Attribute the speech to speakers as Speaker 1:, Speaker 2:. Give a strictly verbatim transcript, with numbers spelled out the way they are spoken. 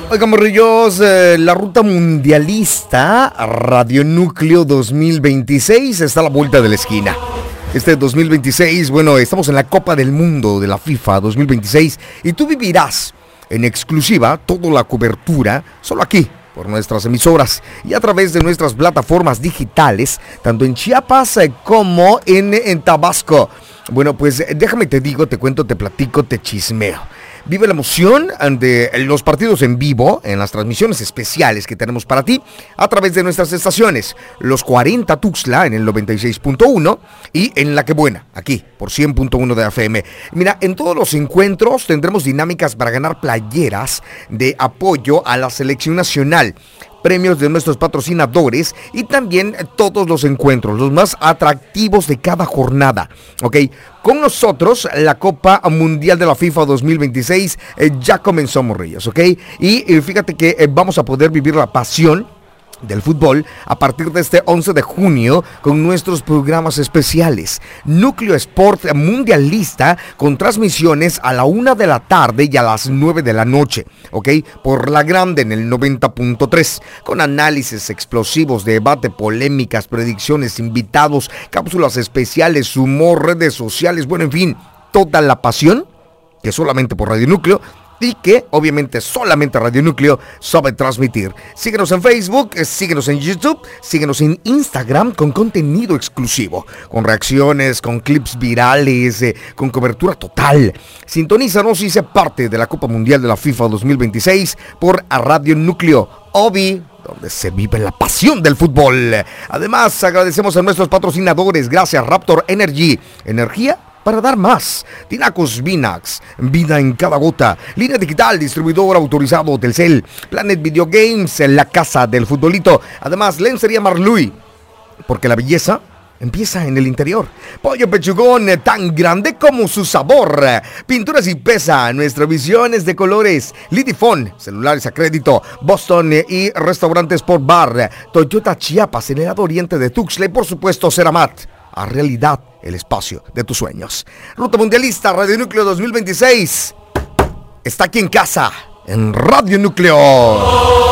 Speaker 1: Oigan, morrillos, eh, la ruta mundialista Radio Núcleo dos mil veintiséis está a la vuelta de la esquina. Este dos mil veintiséis, bueno, estamos en la Copa del Mundo de la FIFA dos mil veintiséis y tú vivirás en exclusiva toda la cobertura solo aquí, por nuestras emisoras y a través de nuestras plataformas digitales, tanto en Chiapas eh, como en, en Tabasco. Bueno, pues déjame te digo, te cuento, te platico, te chismeo. Vive la emoción de los partidos en vivo, en las transmisiones especiales que tenemos para ti, a través de nuestras estaciones. Los cuarenta Tuxtla en el noventa y seis punto uno y en La Que Buena, aquí, por cien punto uno de F M. Mira, en todos los encuentros tendremos dinámicas para ganar playeras de apoyo a la selección nacional, premios de nuestros patrocinadores y también todos los encuentros, los más atractivos de cada jornada, ¿ok? Con nosotros, la Copa Mundial de la FIFA dos mil veintiséis eh, ya comenzó, morrillos, ¿ok? Y eh, fíjate que eh, vamos a poder vivir la pasión del fútbol a partir de este once de junio con nuestros programas especiales. Núcleo Sport Mundialista con transmisiones a la una de la tarde y a las nueve de la noche, ¿ok? Por La Grande en el noventa punto tres, con análisis explosivos, debate, polémicas, predicciones, invitados, cápsulas especiales, humor, redes sociales, bueno, en fin, toda la pasión que solamente por Radio Núcleo y que obviamente solamente Radio Núcleo sabe transmitir. Síguenos en Facebook, síguenos en YouTube, síguenos en Instagram con contenido exclusivo, con reacciones, con clips virales, eh, con cobertura total. Sintonízanos y sé parte de la Copa Mundial de la FIFA dos mil veintiséis por Radio Núcleo, Obi, donde se vive la pasión del fútbol. Además, agradecemos a nuestros patrocinadores. Gracias, Raptor Energy, energía para dar más. Tinacos Vinax, vida en cada gota. Línea Digital, distribuidor autorizado Telcel. Planet Video Games, la casa del futbolito. Además, Lencería Marluy, porque la belleza empieza en el interior. Pollo Pechugón, tan grande como su sabor. Pinturas y Pesa, nuestra visión es de colores. Lidifone, celulares a crédito. Boston y Restaurante Sport Bar. Toyota Chiapas, en el lado oriente de Tuxtla. Y por supuesto, Ceramat, a realidad el espacio de tus sueños. Ruta Mundialista Radio Núcleo dos mil veintiséis está aquí en casa, en Radio Núcleo.